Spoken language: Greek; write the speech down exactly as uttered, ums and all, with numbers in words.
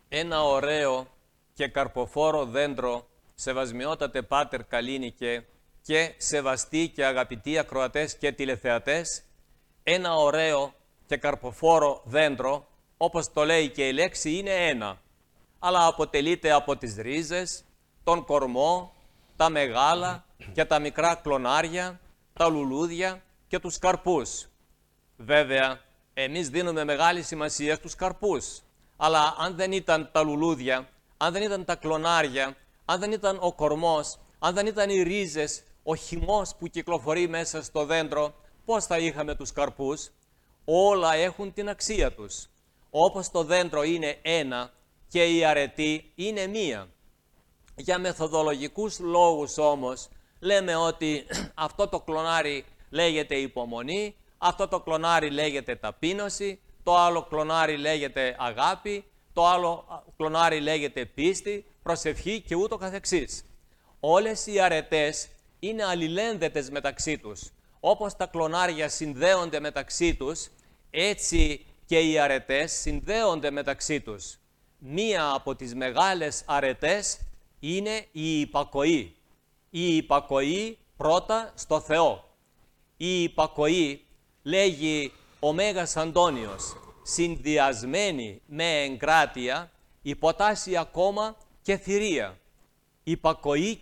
ένα ωραίο και καρποφόρο δέντρο, σεβασμιότατε Πάτερ Καλίνικε και σεβαστοί και αγαπητοί ακροατές και τηλεθεατές, ένα ωραίο και καρποφόρο δέντρο, όπως το λέει και η λέξη, είναι ένα, αλλά αποτελείται από τις ρίζες, τον κορμό, τα μεγάλα και τα μικρά κλονάρια, τα λουλούδια και τους καρπούς. Βέβαια, εμείς δίνουμε μεγάλη σημασία στους καρπούς, αλλά αν δεν ήταν τα λουλούδια, αν δεν ήταν τα κλονάρια, αν δεν ήταν ο κορμός, αν δεν ήταν οι ρίζες, ο χυμός που κυκλοφορεί μέσα στο δέντρο, πώς θα είχαμε τους καρπούς? Όλα έχουν την αξία τους. Όπως το δέντρο είναι ένα και η αρετή είναι μία. Για μεθοδολογικούς λόγους όμως, λέμε ότι αυτό το κλονάρι λέγεται υπομονή, αυτό το κλονάρι λέγεται ταπείνωση, το άλλο κλονάρι λέγεται αγάπη, το άλλο κλονάρι λέγεται πίστη, προσευχή και ούτω καθεξής. Όλες οι αρετές είναι αλληλένδετες μεταξύ τους. Όπως τα κλονάρια συνδέονται μεταξύ τους, έτσι και οι αρετές συνδέονται μεταξύ τους. Μία από τις μεγάλες αρετές είναι η υπακοή. Η υπακοή πρώτα στο Θεό. Η υπακοή, λέγει ο Μέγας Αντώνιος, συνδυασμένη με εγκράτεια, υποτάσσει ακόμα και θηρία. Υπακοή